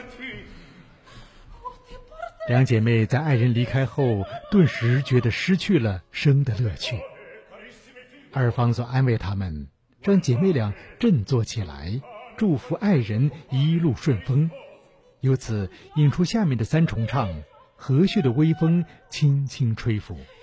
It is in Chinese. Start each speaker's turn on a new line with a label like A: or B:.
A: 两姐妹在爱人离开后，顿时觉得失去了生的乐趣。阿尔方索安慰她们，让姐妹俩振作起来，祝福爱人一路顺风，由此引出下面的三重唱：和煦的微风轻轻吹拂。